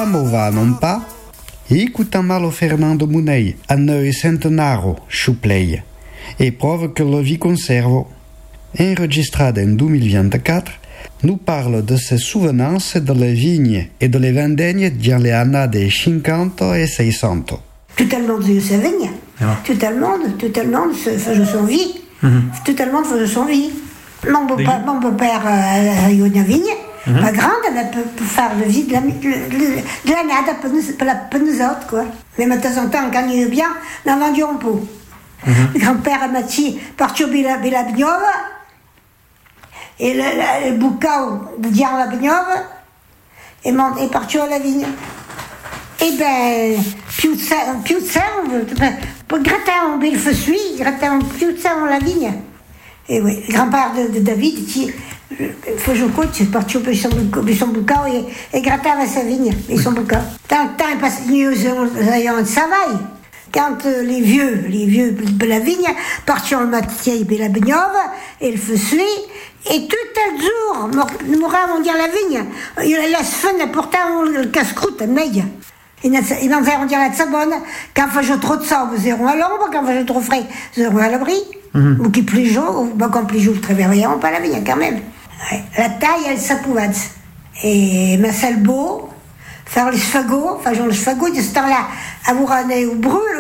va non pas, écoutant malo Fernando Munei, a noi centenaro, chouplei, et preuve que la vie conserve. Enregistrada en 2024, nous parle de ses souvenances de les vignes et de les vendegnes dans les années de 50 et 60. Tout le monde faisait sa vigne. Tout le monde faisait son vie. Tout le monde faisait son vie. Mon beau-père a eu une vigne, pas grande, elle peut faire le vie de l'année pour nous autres, quoi. Mais de temps en temps, quand il est bien, on a vendu un pot. Le grand-père a parti au Bilabignove, et le boucao de Diane Labignove est parti à la vigne. Et ben, più de ça, gratter un bel feu suit, gratter un più de ça dans la vigne. Et oui, le grand-père de David, il faut que je coûte, c'est parti au son boucao et gratter avec sa vigne, et son boucao. Tant que temps, il passe nous ayant un travail. Quand les vieux de la vigne partent le matin de la Bignove, et le feu suit, et tout le jour, nous mourons dire la vigne. Il laisse fin, pourtant, le casse-croûte, neige. Il en fait, on dirait de sa bonne. Quand il fait trop de sang, nous irons à l'ombre. Quand il fait trop frais, nous irons à l'abri. Ou qu'il pleut chaud, ou quand il pleut chaud, très bien, pas la vigne, quand même. Ouais. La taille, elle s'appouvade. Et ma salle beau, faire les sfagots, enfin, genre les sfagots, de ce temps-là, à Bourranet ou brûle,